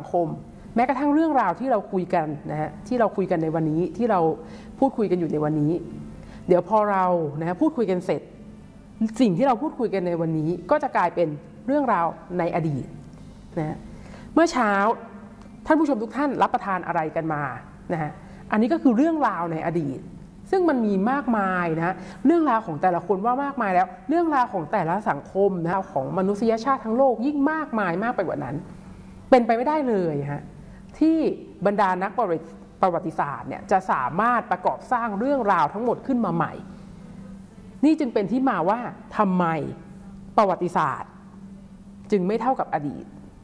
คมแม้กระทั่งเรื่องราวที่เราคุยกันนะฮะที่เราคุยกันในวันนี้ที่เราพูดคุยกันอยู่ในวันนี้เดี๋ยวพอเรานะพูดคุยกันเสร็จสิ่งที่เราพูดคุยกันในวันนี้ก็จะกลายเป็นเรื่องราวในอดีตนะเมื่อเช้าท่านผู้ชมทุกท่านรับประทานอะไรกันมานะฮะอันนี้ก็คือเรื่องราวในอดีตซึ่งมันมีมากมายนะเรื่องราวของแต่ละคนว่ามากมายแล้วเรื่องราวของแต่ละสังคมนะของมนุษยชาติทั้งโลกยิ่งมากมายมากไปกว่านั้นเป็นไปไม่ได้เลยฮะที่บรรดานักประวัติศาสตร์เนี่ยจะสามารถประกอบสร้างเรื่องราวทั้งหมดขึ้นมาใหม่นี่จึงเป็นที่มาว่าทำไมประวัติศาสตร์จึงไม่เท่ากับอดีต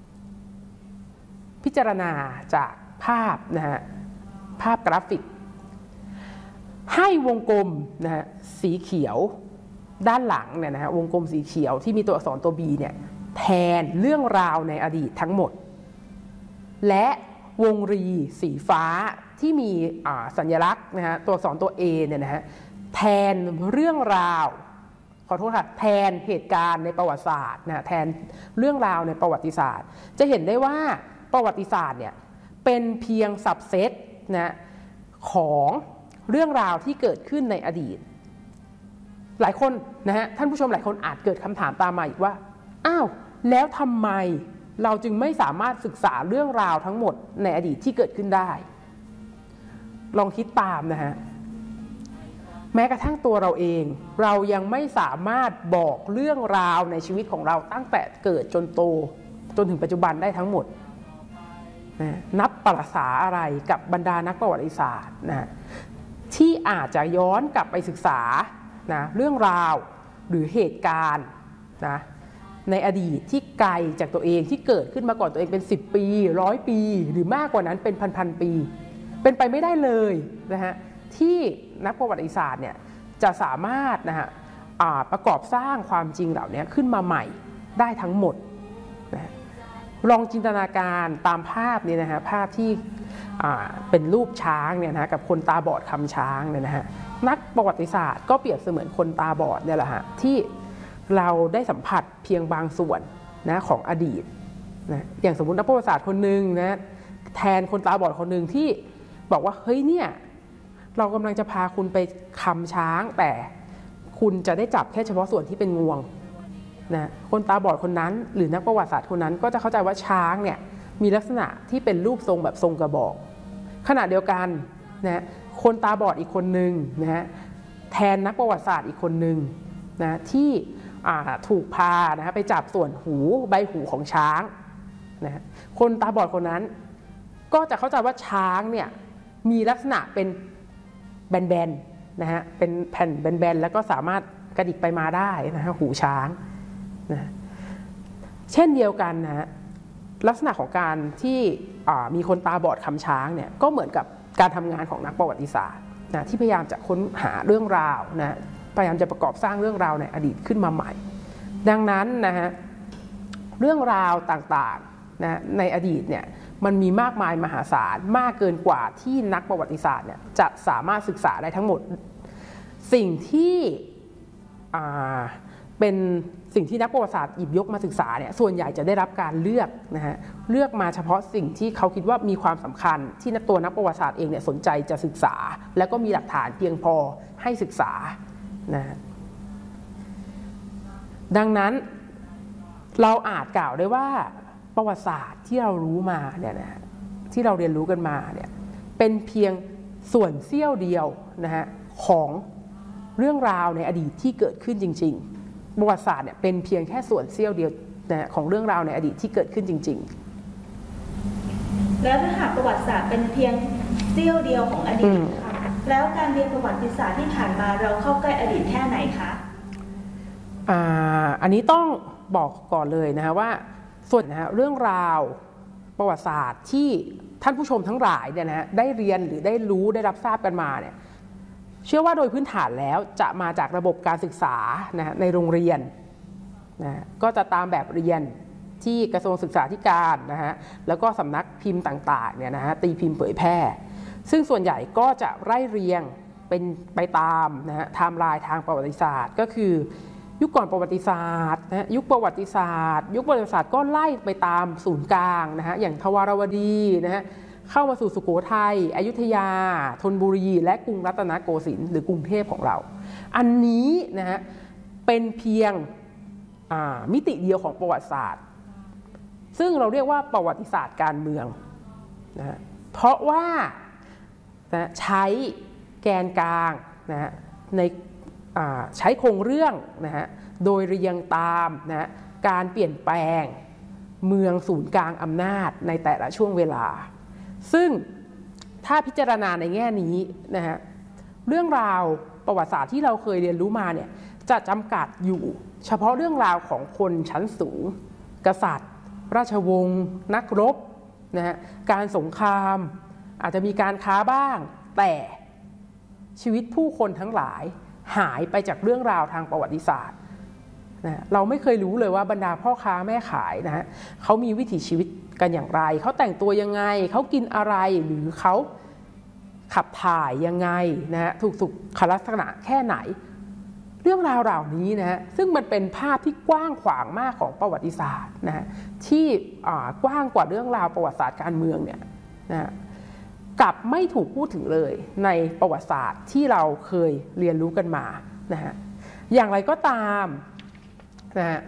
พิจารณาจากภาพนะฮะภาพกราฟิกให้วงกลมนะฮะสีเขียวด้านหลังเนี่ยนะฮะวงกลมสีเขียวที่มีตัวอักษรตัว B เนี่ยแทนเรื่องราวในอดีตทั้งหมดและวงรีสีฟ้าที่มีสัญลักษณ์นะฮะตัวอักษรตัว A เนี่ยนะฮะแทนเรื่องราวขอโทษค่ะแทนเหตุการณ์ในประวัติศาสตร์นะแทนเรื่องราวในประวัติศาสตร์จะเห็นได้ว่าประวัติศาสตร์เนี่ยเป็นเพียงสับเซตนะของเรื่องราวที่เกิดขึ้นในอดีตหลายคนนะฮะท่านผู้ชมหลายคนอาจเกิดคำถามตามมาอีกว่าอ้าวแล้วทำไมเราจึงไม่สามารถศึกษาเรื่องราวทั้งหมดในอดีตที่เกิดขึ้นได้ลองคิดตามนะฮะแม้กระทั่งตัวเราเองเรายังไม่สามารถบอกเรื่องราวในชีวิตของเราตั้งแต่เกิดจนโตจนถึงปัจจุบันได้ทั้งหมดนะนับประสาอะไรกับบรรดานักประวัติศาสตร์นะที่อาจจะย้อนกลับไปศึกษานะเรื่องราวหรือเหตุการณ์นะในอดีตที่ไกลจากตัวเองที่เกิดขึ้นมาก่อนตัวเองเป็น10 ปี100 ปีหรือมากกว่านั้นเป็นพันปีเป็นไปไม่ได้เลยนะฮะที่นักประวัติศาสตร์เนี่ยจะสามารถนะฮะประกอบสร้างความจริงเหล่านี้ขึ้นมาใหม่ได้ทั้งหมดนะลองจินตนาการตามภาพนี้นะฮะภาพที่เป็นรูปช้างเนี่ยนะกับคนตาบอดคำช้างเนี่ยนะฮะนักประวัติศาสตร์ก็เปรียบเสมือนคนตาบอดเนี่ยแหละฮะที่เราได้สัมผัสเพียงบางส่วนนะของอดีตนะอย่างสมมุตินักประวัติศาสตร์คนหนึ่งนะแทนคนตาบอดคนหนึ่งที่บอกว่าเฮ้ยเนี่ยเรากำลังจะพาคุณไปคำช้างแต่คุณจะได้จับแค่เฉพาะส่วนที่เป็นงวงนะคนตาบอดคนนั้นหรือนักประวัติศาสตร์คนนั้นก็จะเข้าใจว่าช้างเนี่ยมีลักษณะที่เป็นรูปทรงแบบทรงกระบอกขณะเดียวกันนะคนตาบอดอีกคนหนึ่งนะแทนนักประวัติศาสตร์อีกคนหนึ่งนะที่ถูกพานะไปจับส่วนหูใบหูของช้างนะคนตาบอดคนนั้นก็จะเข้าใจว่าช้างเนี่ยมีลักษณะเป็นแบนๆนะฮะเป็นแผ่นแบนๆแล้วก็สามารถกระดิกไปมาได้นะฮะหูช้างนะเช่นเดียวกันนะฮะลักษณะของการที่มีคนตาบอดคำช้างเนี่ยก็เหมือนกับการทำงานของนักประวัติศาสตร์นะที่พยายามจะค้นหาเรื่องราวนะพยายามจะประกอบสร้างเรื่องราวในอดีตขึ้นมาใหม่ดังนั้นนะฮะเรื่องราวต่างๆนะในอดีตเนี่ยมันมีมากมายมหาศาลมากเกินกว่าที่นักประวัติศาสตร์เนี่ยจะสามารถศึกษาได้ทั้งหมดสิ่งที่เป็นสิ่งที่นักประวัติศาสตร์หยิบยกมาศึกษาเนี่ยส่วนใหญ่จะได้รับการเลือกนะฮะเลือกมาเฉพาะสิ่งที่เขาคิดว่ามีความสำคัญที่ตัวนักประวัติศาสตร์เองเนี่ยสนใจจะศึกษาแล้วก็มีหลักฐานเพียงพอให้ศึกษานะดังนั้นเราอาจกล่าวได้ว่าประวัติศาสตร์ที่เรารู้มาเนี่ยนะที่เราเรียนรู้กันมาเนี่ยเป็นเพียงส่วนเสี้ยวเดียวนะฮะของเรื่องราวในอดีตที่เกิดขึ้นจริงๆประวัติศาสตร์เนี่ยเป็นเพียงแค่ส่วนเสี้ยวเดียวนะของเรื่องราวในอดีตที่เกิดขึ้นจริงๆแล้วถ้าหากประวัติศาสตร์เป็นเพียงเสี้ยวเดียวของอดีตแล้วการเรียนประวัติศาสตร์ที่ผ่านมาเราเข้าใกล้อดีตแค่ไหนคะอันนี้ต้องบอกก่อนเลยนะฮะว่าส่วนนะฮะเรื่องราวประวัติศาสตร์ที่ท่านผู้ชมทั้งหลายเนี่ยนะได้เรียนหรือได้รู้ได้รับทราบกันมาเนี่ยเชื่อว่าโดยพื้นฐานแล้วจะมาจากระบบการศึกษานะในโรงเรียนนะก็จะตามแบบเรียนที่กระทรวงศึกษาธิการนะฮะแล้วก็สำนักพิมพ์ต่างๆเนี่ยนะฮะตีพิมพ์เผยแพร่ซึ่งส่วนใหญ่ก็จะไล่เรียงเป็นไปตามนะฮะไทม์ไลน์ทางประวัติศาสตร์ก็คือยุคก่อนประวัติศาสตร์นะยุคประวัติศาสตร์ก็ไล่ไปตามศูนย์กลางนะฮะอย่างทวารวดีนะฮะเข้ามาสู่สุโขทัยอยุธยาธนบุรีและกรุงรัตนโกสินทร์หรือกรุงเทพของเราอันนี้นะฮะเป็นเพียงมิติเดียวของประวัติศาสตร์ซึ่งเราเรียกว่าประวัติศาสตร์การเมืองนะเพราะว่านะใช้แกนกลางนะในใช้โครงเรื่องนะฮะโดยเรียงตามนะการเปลี่ยนแปลงเมืองศูนย์กลางอำนาจในแต่ละช่วงเวลาซึ่งถ้าพิจารณาในแง่นี้นะฮะเรื่องราวประวัติศาสตร์ที่เราเคยเรียนรู้มาเนี่ยจะจำกัดอยู่เฉพาะเรื่องราวของคนชั้นสูงกษัตริย์ราชวงศ์นักรบนะฮะการสงครามอาจจะมีการค้าบ้างแต่ชีวิตผู้คนทั้งหลายหายไปจากเรื่องราวทางประวัติศาสตร์นะเราไม่เคยรู้เลยว่าบรรดาพ่อค้าแม่ขายนะฮะเขามีวิถีชีวิตกันอย่างไรเขาแต่งตัวยังไงเขากินอะไรหรือเขาขับถ่ายยังไงนะฮะถูกสุขลักษณะแค่ไหนเรื่องราวเหล่านี้นะฮะซึ่งมันเป็นภาพที่กว้างขวางมากของประวัติศาสตร์นะฮะที่กว้างกว่าเรื่องราวประวัติศาสตร์การเมืองเนี่ยนะกลับไม่ถูกพูดถึงเลยในประวัติศาสตร์ที่เราเคยเรียนรู้กันมานะฮะอย่างไรก็ตามนะฮะ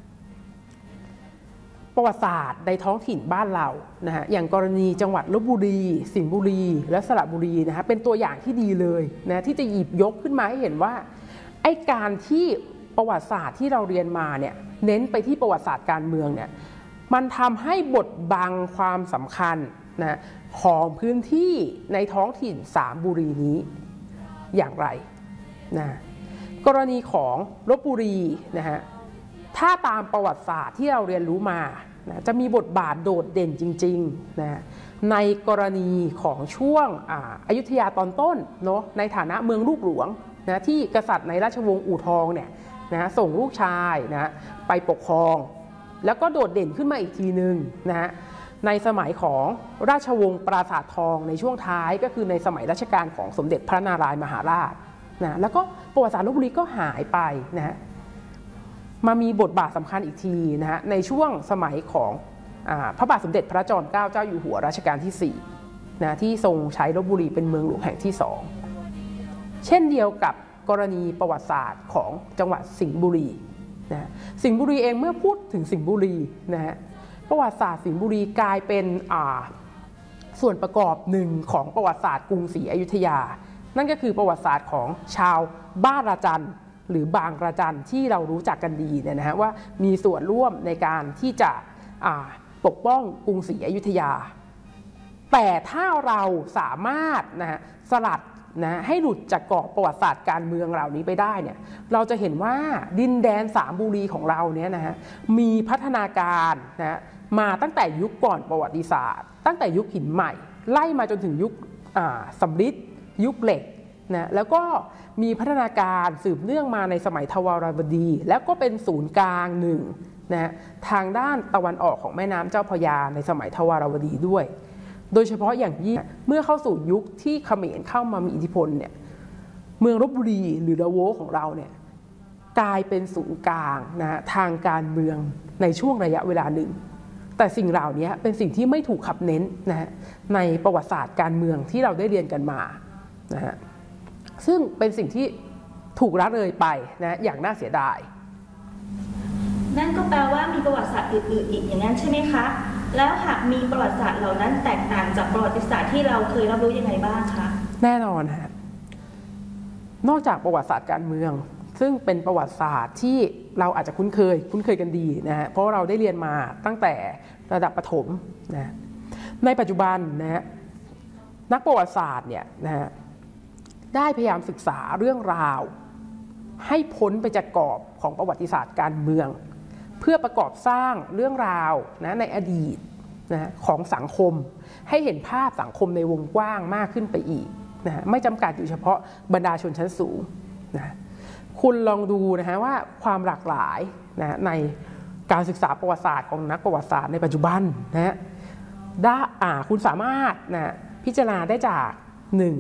ประวัติศาสตร์ในท้องถิ่นบ้านเรานะฮะอย่างกรณีจังหวัดลพบุรีสิงห์บุรีและสระบุรีนะฮะเป็นตัวอย่างที่ดีเลยนะที่จะหยิบยกขึ้นมาให้เห็นว่าไอ้การที่ประวัติศาสตร์ที่เราเรียนมาเนี่ยเน้นไปที่ประวัติศาสตร์การเมืองเนี่ยมันทำให้บดบังความสำคัญนะของพื้นที่ในท้องถิ่นสามบุรีนี้อย่างไรนะกรณีของลพบุรีนะฮะถ้าตามประวัติศาสตร์ที่เราเรียนรู้มานะจะมีบทบาทโดดเด่นจริงๆนะในกรณีของช่วงอยุธยาตอนต้นเนาะในฐานะเมืองลูกหลวงนะที่กษัตริย์ในราชวงศ์อู่ทองเนี่ยนะส่งลูกชายนะไปปกครองแล้วก็โดดเด่นขึ้นมาอีกทีนึงนะในสมัยของราชวงศ์ปราสาททองในช่วงท้ายก็คือในสมัยรัชกาลของสมเด็จพระนารายณ์มหาราชนะแล้วก็ประวัติศาสตร์ลพบุรีก็หายไปนะมามีบทบาทสำคัญอีกทีนะฮะในช่วงสมัยของพระบาทสมเด็จพระจอมเกล้าเจ้าอยู่หัวรัชกาลที่4นะที่ทรงใช้ลพบุรีเป็นเมืองหลวงแห่งที่2เช่นเดียวกับกรณีประวัติศาสตร์ของจังหวัดสิงห์บุรีนะสิงห์บุรีเองเมื่อพูดถึงสิงห์บุรีนะฮะประวัติศาสตร์สิงห์บุรีกลายเป็นส่วนประกอบหนึ่งของประวัติศาสตร์กรุงศรีอยุธยานั่นก็คือประวัติศาสตร์ของชาวบ้านระจันหรือบางระจันที่เรารู้จักกันดีเนี่ยนะฮะว่ามีส่วนร่วมในการที่จะปกป้องกรุงศรีอยุธยาแต่ถ้าเราสามารถนะสลัดนะให้หลุดจากกรอบประวัติศาสตร์การเมืองเหล่านี้ไปได้เนี่ยเราจะเห็นว่าดินแดนสามบุรีของเราเนี่ยนะฮะมีพัฒนาการนะมาตั้งแต่ยุคก่อนประวัติศาสตร์ตั้งแต่ยุคหินใหม่ไล่มาจนถึงยุคสำริดยุคเหล็กนะแล้วก็มีพัฒนาการสืบเนื่องมาในสมัยทวารวดีแล้วก็เป็นศูนย์กลางหนึ่งนะทางด้านตะวันออกของแม่น้ำเจ้าพระยาในสมัยทวารวดีด้วยโดยเฉพาะอย่างยิ่งเมื่อเข้าสู่ยุคที่เขมรเข้ามามีอิทธิพลเนี่ยเมืองลพบุรีหรือละโวของเราเนี่ยกลายเป็นศูนย์กลางนะทางการเมืองในช่วงระยะเวลาหนึ่งแต่สิ่งเหล่านี้เป็นสิ่งที่ไม่ถูกขับเน้นนะในประวัติศาสตร์การเมืองที่เราได้เรียนกันมานะฮะซึ่งเป็นสิ่งที่ถูกละเลยไปนะอย่างน่าเสียดายนั่นก็แปลว่ามีประวัติศาสตร์อื่นๆอีกอย่างนั้นใช่ไหมคะแล้วหากมีประวัติศาสตร์เหล่านั้นแตกต่างจากประวัติศาสตร์ที่เราเคยรับรู้ยังไงบ้างคะแน่นอนฮะนอกจากประวัติศาสตร์การเมืองซึ่งเป็นประวัติศาสตร์ที่เราอาจจะคุ้นเคยกันดีนะฮะเพราะเราได้เรียนมาตั้งแต่ระดับประถมนะในปัจจุบันนะฮะนักประวัติศาสตร์เนี่ยนะฮะได้พยายามศึกษาเรื่องราวให้พ้นไปจากกรอบของประวัติศาสตร์การเมืองเพื่อประกอบสร้างเรื่องราวนะในอดีตนะของสังคมให้เห็นภาพสังคมในวงกว้างมากขึ้นไปอีกนะไม่จำกัดอยู่เฉพาะบรรดาชนชั้นสูงนะคุณลองดูนะฮะว่าความหลากหลายนะในการศึกษาประวัติศาสตร์ของนักประวัติศาสตร์ในปัจจุบันนะคุณสามารถนะพิจารณาได้จาก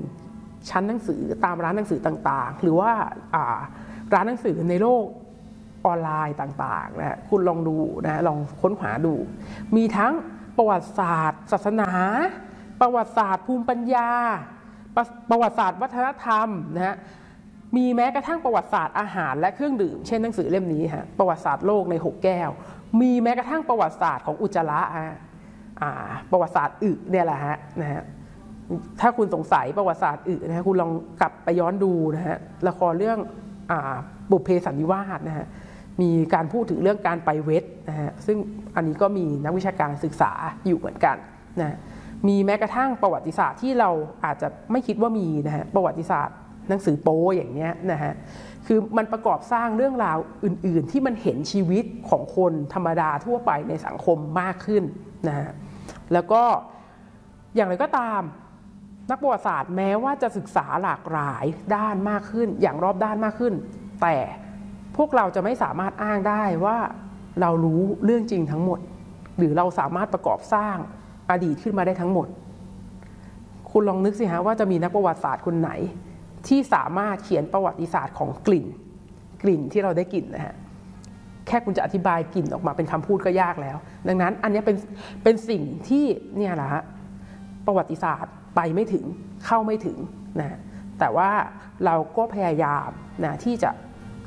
1. ชั้นหนังสือตามร้านหนังสือต่างๆหรือว่าร้านหนังสือในโลกออนไลน์ต่างๆนะคุณลองดูนะลองค้นหาดูมีทั้งประวัติศาสตร์ศาสนาประวัติศาสตร์ภูมิปัญญาประวัติศาสตร์วัฒนธรรมนะฮะมีแม้กระทั่งประวัติศาสตร์อาหารและเครื่องดื่มเช่นหนังสือเล่มนี้ฮะประวัติศาสตร์โลกใน6แก้วมีแม้กระทั่งประวัติศาสตร์ของอุจจาระประวัติศาสตร์อึเนี่ยแหละฮะนะฮะถ้าคุณสงสัยประวัติศาสตร์อึนะฮะคุณลองกลับไปย้อนดูนะฮะละครเรื่องบุพเพสันนิวาสนะฮะมีการพูดถึงเรื่องการไปเวทนะฮะซึ่งอันนี้ก็มีนักวิชาการศึกษาอยู่เหมือนกันนะมีแม้กระทั่งประวัติศาสตร์ที่เราอาจจะไม่คิดว่ามีนะฮะประวัติศาสตร์หนังสือโป๊อย่างเนี้ยนะฮะคือมันประกอบสร้างเรื่องราวอื่นๆที่มันเห็นชีวิตของคนธรรมดาทั่วไปในสังคมมากขึ้นนะฮะแล้วก็อย่างไรก็ตามนักประวัติศาสตร์แม้ว่าจะศึกษาหลากหลายด้านมากขึ้นอย่างรอบด้านมากขึ้นแต่พวกเราจะไม่สามารถอ้างได้ว่าเรารู้เรื่องจริงทั้งหมดหรือเราสามารถประกอบสร้างอดีตขึ้นมาได้ทั้งหมดคุณลองนึกสิฮะว่าจะมีนักประวัติศาสตร์คนไหนที่สามารถเขียนประวัติศาสตร์ของกลิ่นที่เราได้กลิ่นนะฮะแค่คุณจะอธิบายกลิ่นออกมาเป็นคำพูดก็ยากแล้วดังนั้นอันนี้เป็นสิ่งที่เนี่ยแหละฮะประวัติศาสตร์ไปไม่ถึงเข้าไม่ถึงนะแต่ว่าเราก็พยายามนะที่จะ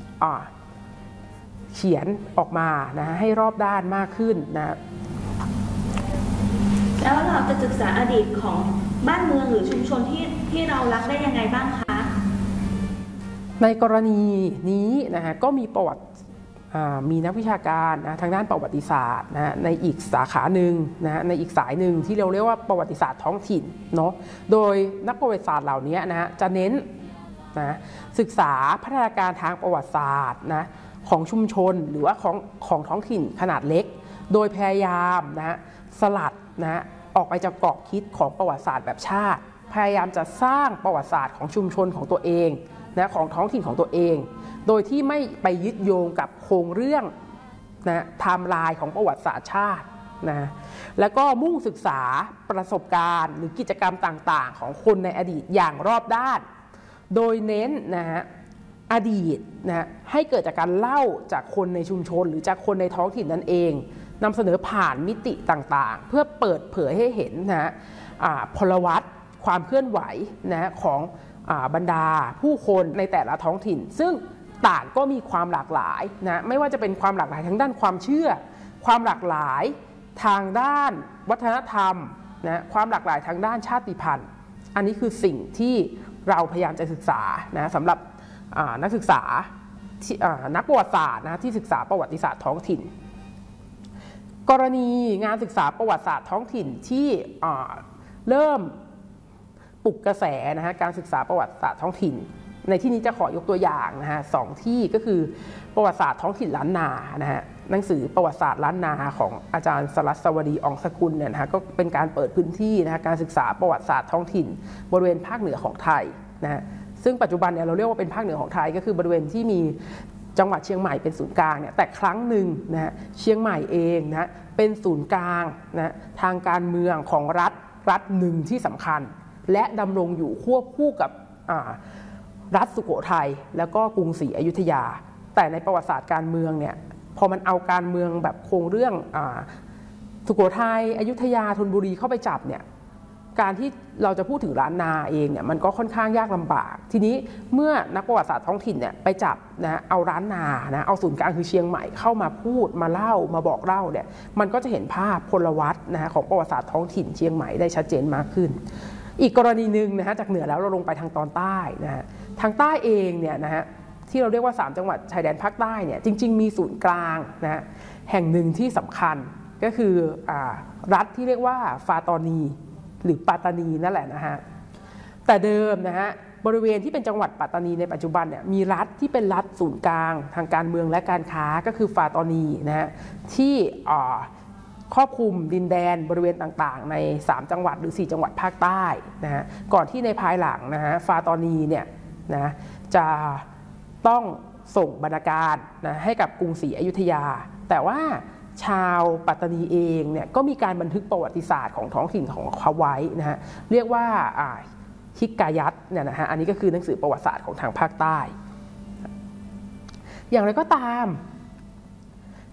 เขียนออกมานะให้รอบด้านมากขึ้นนะแล้วเราจะศึกษาอดีตของบ้านเมืองหรือชุมชนที่เรารักได้ยังไงบ้างคะในกรณีนี้นะฮะก็มีประวัติมีนักวิชาการนะทางด้านประวัติศาสตร์นะในอีกสาขาหนึ่งนะในอีกสายหนึ่งที่เราเรียกว่าประวัติศาสตร์ท้องถิ่นเนาะโดยนักประวัติศาสตร์เหล่านี้นะจะเน้นนะศึกษาพัฒนาการทางประวัติศาสตร์นะของชุมชนหรือว่าของท้องถิ่นขนาดเล็กโดยพยายามนะสลัดนะออกไปจากกรอบคิดของประวัติศาสตร์แบบชาติพยายามจะสร้างประวัติศาสตร์ของชุมชนของตัวเองนะของท้องถิ่นของตัวเองโดยที่ไม่ไปยึดโยงกับโครงเรื่องนะไทม์ไลน์ของประวัติศาสตร์ชาตินะแล้วก็มุ่งศึกษาประสบการณ์หรือกิจกรรมต่างๆของคนในอดีตอย่างรอบด้านโดยเน้นนะฮะอดีตนะให้เกิดจากการเล่าจากคนในชุมชนหรือจากคนในท้องถิ่นนั่นเองนำเสนอผ่านมิติต่างๆเพื่อเปิดเผยให้เห็นนะพลวัตความเคลื่อนไหวนะของบรรดาผู้คนในแต่ละท้องถิ่นซึ่งต่างก็มีความหลากหลายนะไม่ว่าจะเป็นความหลากหลายทางด้านความเชื่อความหลากหลายทางด้านวัฒนธรรมนะความหลากหลายทางด้านชาติพันธุ์อันนี้คือสิ่งที่เราพยายามจะศึกษานะสำหรับนักศึกษานักประวัติศาสตร์นะที่ศึกษาประวัติศาสตร์ท้องถิ่นกรณีงานศึกษาประวัติศาสตร์ท้องถิ่นที่เริ่มปลุกกระแสนะฮะการศึกษาประวัติศาสตร์ท้องถิ่นในที่นี้จะขอยกตัวอย่างนะฮะ2ที่ก็คือประวัติศาสตร์ท้องถิ่นล้านนานะฮะหนังสือประวัติศาสตร์ล้านนาของอาจารย์สรัสวดีอองสกุลเนี่ยนะฮะก็เป็นการเปิดพื้นที่นะฮะการศึกษาประวัติศาสตร์ท้องถิ่นบริเวณภาคเหนือของไทยนะฮะซึ่งปัจจุบันเนี่ยเราเรียกว่าเป็นภาคเหนือของไทยก็คือบริเวณที่มีจังหวัดเชียงใหม่เป็นศูนย์กลางเนี่ยแต่ครั้งหนึ่งนะฮะเชียงใหม่เองนะเป็นศูนย์กลางนะทางการเมืองของรัฐหนึ่งที่สำคัญและดำรงอยู่ควบคู่กับรัฐสุโขทัยแล้วก็กรุงศรีอยุธยาแต่ในประวัติศาสตร์การเมืองเนี่ยพอมันเอาการเมืองแบบโครงเรื่องสุโขทัยอยุธยาธนบุรีเข้าไปจับเนี่ยการที่เราจะพูดถึงล้านนาเองเนี่ยมันก็ค่อนข้างยากลำบากทีนี้เมื่อนักประวัติศาสตร์ท้องถิ่นเนี่ยไปจับนะเอาล้านนานะเอาศูนย์กลางคือเชียงใหม่เข้ามาพูดมาเล่ามาบอกเล่าเนี่ยมันก็จะเห็นภาพพลวัตนะของประวัติศาสตร์ท้องถิ่นเชียงใหม่ได้ชัดเจนมากขึ้นอีกกรณีหนึ่งนะฮะจากเหนือแล้วเราลงไปทางตอนใต้นะฮะทางใต้เองเนี่ยนะฮะที่เราเรียกว่า3จังหวัดชายแดนภาคใต้เนี่ยจริงๆมีศูนย์กลางนะฮะแห่งหนึ่งที่สำคัญก็คือรัฐที่เรียกว่าฟาตอนีหรือปัตตานีนั่นแหละนะฮะแต่เดิมนะฮะบริเวณที่เป็นจังหวัดปัตตานีในปัจจุบันเนี่ยมีรัฐที่เป็นรัฐศูนย์กลางทางการเมืองและการค้าก็คือฟาตอนีนะฮะที่ครอบคลุมดินแดนบริเวณต่างๆใน3จังหวัดหรือ4จังหวัดภาคใต้นะฮะก่อนที่ในภายหลังนะฮะฟาตอนีเนี่ยนะจะต้องส่งบรรณาการนะให้กับกรุงศรีอยุธยาแต่ว่าชาวปัตตานีเองเนี่ยก็มีการบันทึกประวัติศาสตร์ของท้องถิ่นของเขาไว้นะฮะเรียกว่าฮิกายัตเนี่ยนะฮะอันนี้ก็คือหนังสือประวัติศาสตร์ของทางภาคใต้อย่างไรก็ตาม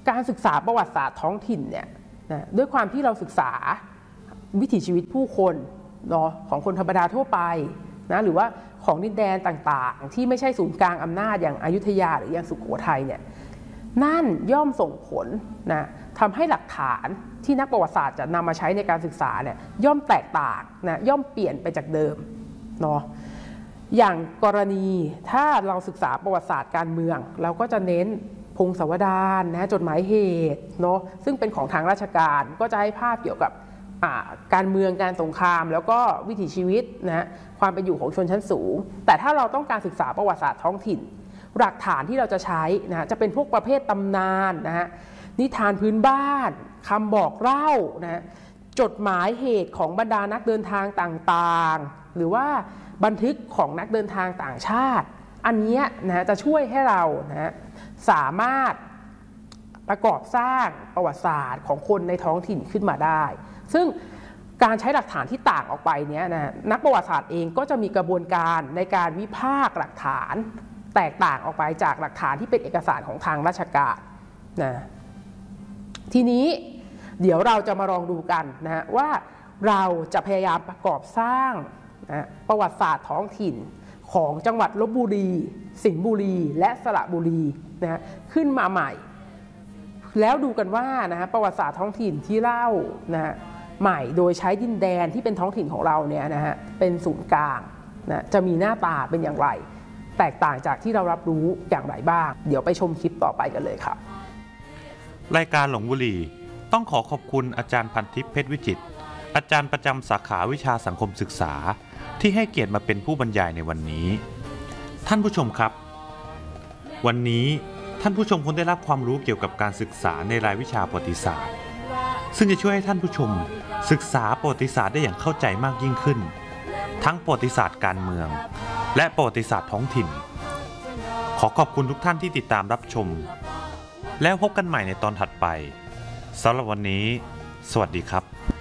การศึกษาประวัติศาสตร์ท้องถิ่นเนี่ยนะด้วยความที่เราศึกษาวิถีชีวิตผู้คนเนาะของคนธรรมดาทั่วไปนะหรือว่าของดินแดนต่างๆที่ไม่ใช่ศูนย์กลางอำนาจอย่างอยุธยาหรืออย่างสุโขทัยเนี่ยนั่นย่อมส่งผลนะทำให้หลักฐานที่นักประวัติศาสตร์จะนำมาใช้ในการศึกษาเนี่ยย่อมแตกต่างนะย่อมเปลี่ยนไปจากเดิมเนาะอย่างกรณีถ้าเราศึกษาประวัติศาสตร์การเมืองเราก็จะเน้นพงศาวดารนะจดหมายเหตุเนาะซึ่งเป็นของทางราชการก็จะให้ภาพเกี่ยวกับการเมืองการสงครามแล้วก็วิถีชีวิตนะความเป็นอยู่ของชนชั้นสูงแต่ถ้าเราต้องการศึกษาประวัติศาสตร์ท้องถิ่นหลักฐานที่เราจะใช้นะจะเป็นพวกประเภทตำนานนะฮะนิทานพื้นบ้านคำบอกเล่านะจดหมายเหตุของบรรดานักเดินทางต่างๆหรือว่าบันทึกของนักเดินทางต่างชาติอันนี้นะจะช่วยให้เรานะสามารถประกอบสร้างประวัติศาสตร์ของคนในท้องถิ่นขึ้นมาได้ซึ่งการใช้หลักฐานที่ต่างออกไปเนี้ยนะนักประวัติศาสตร์เองก็จะมีกระบวนการในการวิพากษ์หลักฐานแตกต่างออกไปจากหลักฐานที่เป็นเอกสารของทางราชการนะทีนี้เดี๋ยวเราจะมาลองดูกันนะว่าเราจะพยายามประกอบสร้างนะประวัติศาสตร์ท้องถิ่นของจังหวัดลพบุรีสิงห์บุรีและสระบุรีนะขึ้นมาใหม่แล้วดูกันว่านะประวัติศาสตร์ท้องถิ่นที่เล่านะใหม่โดยใช้ดินแดนที่เป็นท้องถิ่นของเราเนี่ยนะฮะเป็นศูนย์กลางนะจะมีหน้าตาเป็นอย่างไรแตกต่างจากที่เรารับรู้อย่างไรบ้างเดี๋ยวไปชมคลิปต่อไปกันเลยครับรายการหลงบุรีต้องขอบคุณอาจารย์พันทิพย์เพชรวิจิตรอาจารย์ประจำสาขาวิชาสังคมศึกษาที่ให้เกียรติมาเป็นผู้บรรยายในวันนี้ท่านผู้ชมครับวันนี้ท่านผู้ชมคงได้รับความรู้เกี่ยวกับการศึกษาในรายวิชาประวัติศาสตร์ซึ่งจะช่วยให้ท่านผู้ชมศึกษาประวัติศาสตร์ได้อย่างเข้าใจมากยิ่งขึ้นทั้งประวัติศาสตร์การเมืองและประวัติศาสตร์ท้องถิ่นขอบคุณทุกท่านที่ติดตามรับชมแล้วพบกันใหม่ในตอนถัดไปสำหรับวันนี้สวัสดีครับ